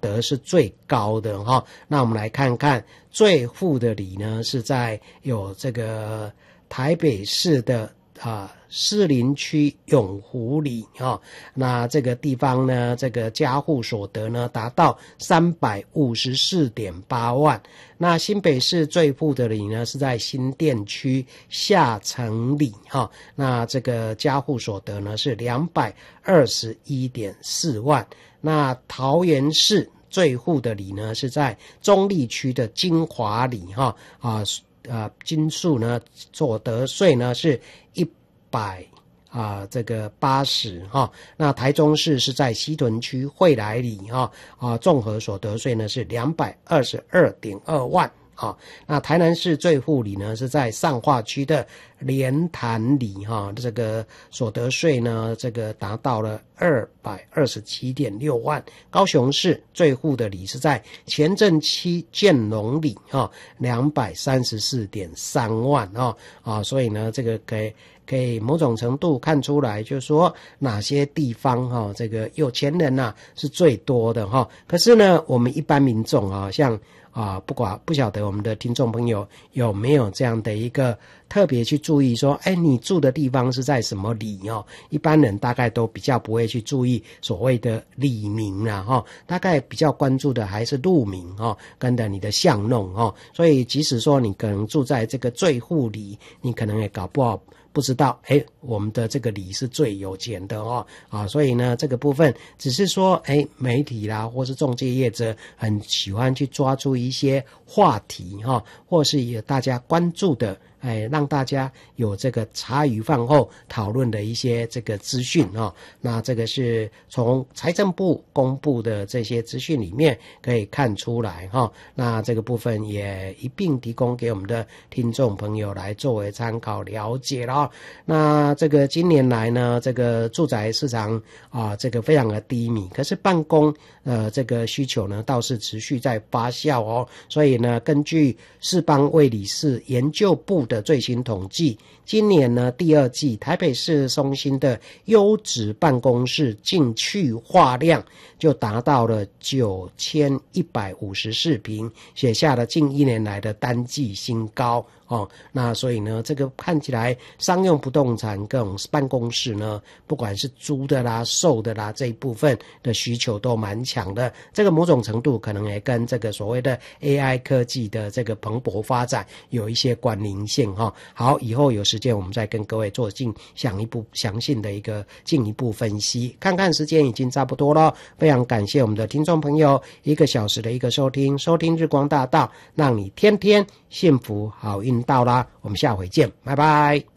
得是最高的哈。那我们来看看最富的里呢，是在有这个台北市的士林区永福里那这个地方呢，这个家户所得呢达到354.8万。那新北市最富的里呢是在新店区下城里那这个家户所得呢是221.4万。那桃园市最富的里呢是在中坜区的金华里金数呢所得税呢是180那台中市是在西屯区惠来里综合所得税呢是222.2万那台南市最富里呢是在上化区的莲潭里这个所得税呢这个达到了227.6万。高雄市最富的里是在前镇区建龙里234.3万所以呢这个可以某种程度看出来，就是说哪些地方这个有钱人是最多的可是呢我们一般民众像不晓得我们的听众朋友有没有这样的一个特别去注意说你住的地方是在什么里一般人大概都比较不会去注意所谓的里名大概比较关注的还是路名跟着你的巷弄所以即使说你可能住在这个最富里，你可能也搞不好不知道我们的这个里是最有钱的所以呢这个部分只是说媒体啦或是仲介业者很喜欢去抓住一些话题或是有大家关注的让大家有这个茶余饭后讨论的一些这个资讯那这个是从财政部公布的这些资讯里面可以看出来那这个部分也一并提供给我们的听众朋友来作为参考了解了那这个今年来呢，这个住宅市场这个非常的低迷，可是办公这个需求呢倒是持续在发酵所以呢根据世邦卫理事研究部的最新统计，今年呢第二季台北市中心的优质办公室净去化量就达到了9154坪，写下了近1年来的单季新高那所以呢这个看起来商用不动产跟办公室呢不管是租的啦售的啦这一部分的需求都蛮强的，这个某种程度可能也跟这个所谓的 AI 科技的这个蓬勃发展有一些关联性好，以后有时间我们再跟各位做详细的一个进一步分析。看看时间已经差不多了，非常感谢我们的听众朋友1个小时的一个收听日光大道，让你天天幸福好运到啦，我们下回见，拜拜。